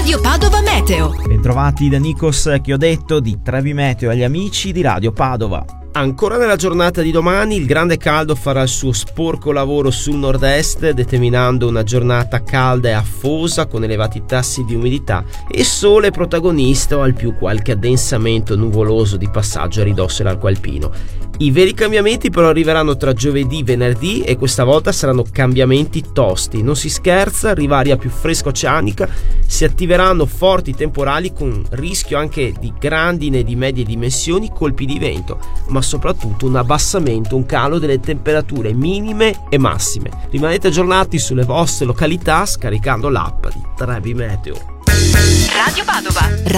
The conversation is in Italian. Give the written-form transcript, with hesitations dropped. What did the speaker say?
Radio Padova Meteo. Bentrovati da Nikos Chioddetto di Trevi Meteo agli amici di Radio Padova. Ancora nella giornata di domani il grande caldo farà il suo sporco lavoro sul nord-est, determinando una giornata calda e affosa con elevati tassi di umidità e sole protagonista o al più qualche addensamento nuvoloso di passaggio a ridosso dell'arco alpino. I veri cambiamenti però arriveranno tra giovedì e venerdì e questa volta saranno cambiamenti tosti. Non si scherza, arriva aria più fresca oceanica, si attiveranno forti temporali con rischio anche di grandine di medie dimensioni, colpi di vento, ma soprattutto un abbassamento, un calo delle temperature minime e massime. Rimanete aggiornati sulle vostre località scaricando l'app di Trevi Meteo. Radio Padova.